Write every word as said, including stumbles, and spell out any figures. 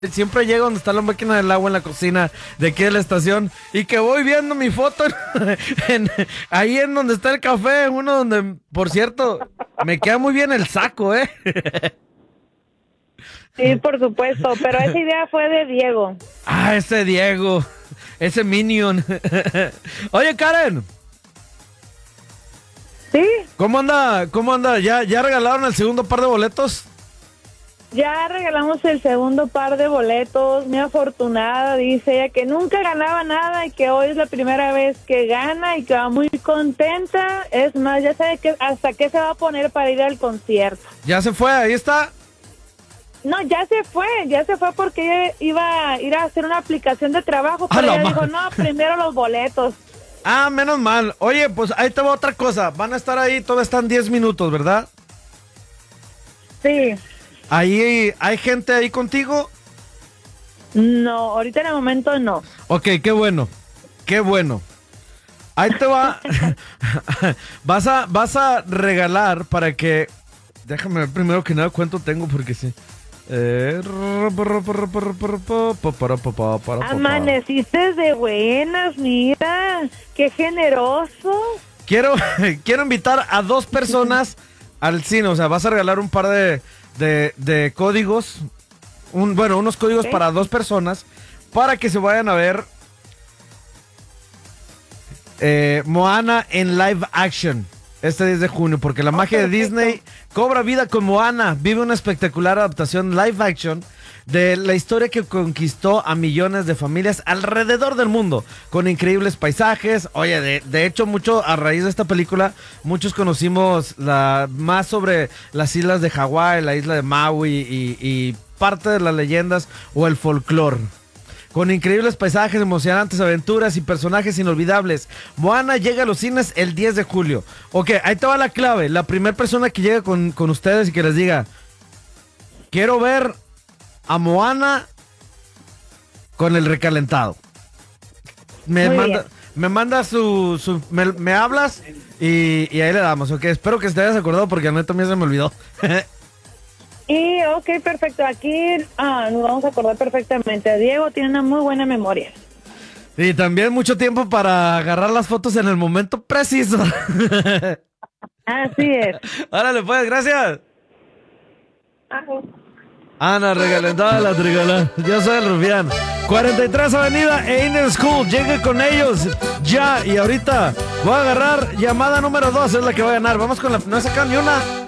Siempre llego donde está la máquina del agua en la cocina de aquí de la estación y que voy viendo mi foto en, en- ahí en donde está el café, uno donde, por cierto, me queda muy bien el saco, ¿eh? Sí, por supuesto, pero esa idea fue de Diego. Ah, ese Diego, ese Minion. Oye, Karen, ¿Sí? ¿cómo anda? ¿Cómo anda? ¿Ya, ya regalaron el segundo par de boletos? Ya regalamos el segundo par de boletos. Muy afortunada, dice ella, que nunca ganaba nada y que hoy es la primera vez que gana y que va muy contenta. Es más, ya sabe que hasta qué se va a poner para ir al concierto. Ya se fue, ahí está. No, ya se fue, ya se fue porque ella iba a ir a hacer una aplicación de trabajo, A pero la ella ma- dijo, no, primero los boletos. Ah, menos mal. Oye, pues ahí te va otra cosa. Van a estar ahí, todavía están diez minutos, ¿verdad? Sí. Ahí, ¿hay gente ahí contigo? No, ahorita en el momento no. Ok, qué bueno, qué bueno. Ahí te va. vas a, vas a regalar para que. Déjame ver primero que nada cuánto tengo porque sí. Eh, Amaneciste de buenas, mira, qué generoso. Quiero, quiero invitar a dos personas al cine. O sea, vas a regalar un par de, de, de códigos. Un, bueno, unos códigos Ok. para dos personas para que se vayan a ver eh, Moana en live action este diez de junio, porque la magia de perfecto. Disney cobra vida con Moana. Vive una espectacular adaptación live action de la historia que conquistó a millones de familias alrededor del mundo, con increíbles paisajes. Oye, de, de hecho, mucho a raíz de esta película, muchos conocimos la, más sobre las islas de Hawái, la isla de Maui y, y parte de las leyendas o el folclore. Con increíbles paisajes, emocionantes aventuras y personajes inolvidables. Moana llega a los cines el diez de julio. Ok, ahí te va la clave. La primera persona que llegue con, con ustedes y que les diga, quiero ver a Moana con el recalentado. Me Muy manda, bien. me manda su... su- me, me hablas y, y ahí le damos. Ok, espero que te hayas acordado porque a mí también se me olvidó. Y, ok, perfecto, aquí ah, nos vamos a acordar perfectamente. Diego tiene una muy buena memoria. Y también mucho tiempo para agarrar las fotos en el momento preciso. Así es. Órale, pues, gracias. Ajá. Ana, regalentada la trigala. Yo soy el Rufián. cuarenta y tres Avenida e Inner School. Llegue con ellos ya. Y ahorita voy a agarrar llamada número dos. Es la que va a ganar. Vamos con la. No he sacado ni una.